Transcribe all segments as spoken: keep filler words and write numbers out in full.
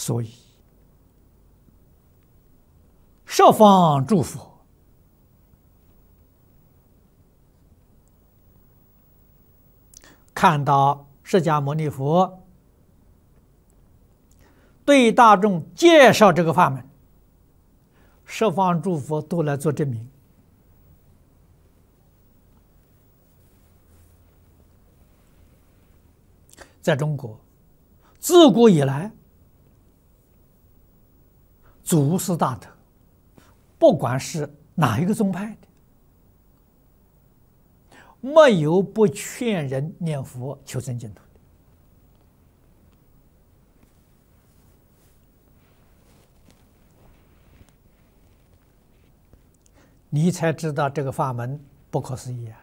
所以十方诸佛看到释迦牟尼佛对大众介绍这个法门，十方诸佛都来做证明。在中国，自古以来，祖师大德，不管是哪一个宗派的，没有不劝人念佛求生净土的。你才知道这个法门不可思议啊！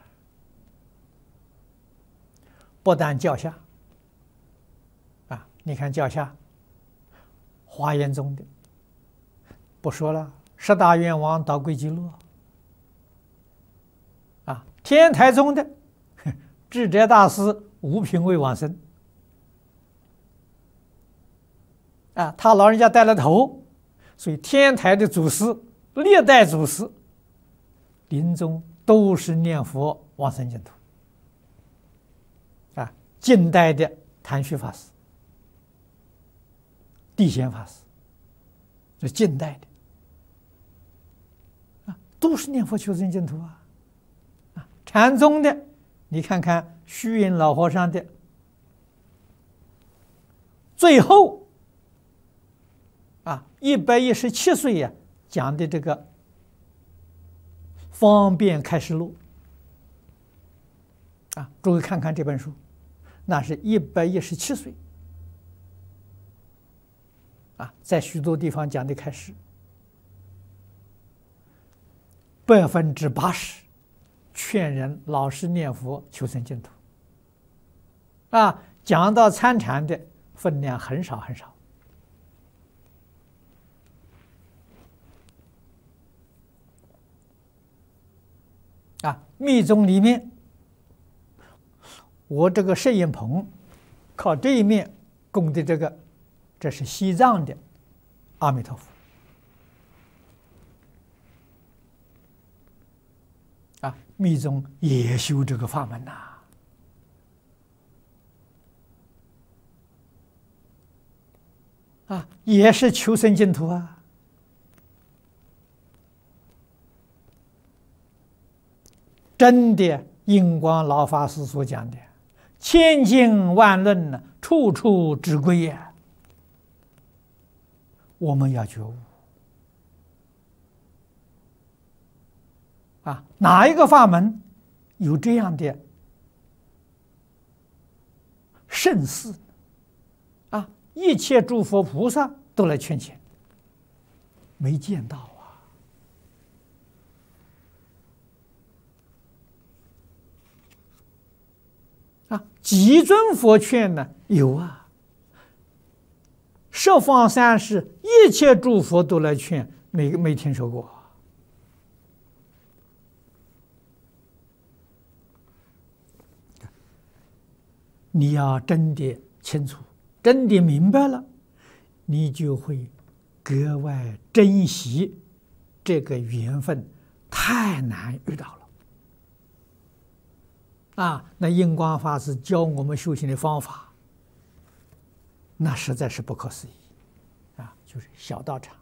不但教下啊，你看教下，华严宗的不说了，十大愿王导归极乐啊，天台宗的智者大师无品位往生啊，他老人家带了头，所以天台的祖师历代祖师临终都是念佛往生净土啊。近代的谭旭法师、地显法师，这近代的啊，都是念佛求生净土啊。啊，禅宗的，你看看虚云老和尚的，最后啊，一百一十七岁呀，讲的这个方便开示录啊，诸位看看这本书，那是一百一十七岁啊，在许多地方讲的开示，百分之八十劝人老实念佛求生净土啊，讲到参禅的分量很少很少。啊，密宗里面，我这个摄影棚靠这一面供的这个，这是西藏的阿弥陀佛。啊，密宗也修这个法门呐、啊。啊，也是求生净土啊。真的，印光老法师所讲的“千经万论呢，处处之归”呀，我们要觉悟啊！哪一个法门有这样的盛事啊？一切诸佛菩萨都来劝遣，没见到啊！啊，几尊佛劝呢？有啊，十方三世一切诸佛都来劝，没没听说过。你要真的清楚，真的明白了，你就会格外珍惜这个缘分，太难遇到了。啊，那印光法师教我们修行的方法，那实在是不可思议啊！就是小道场。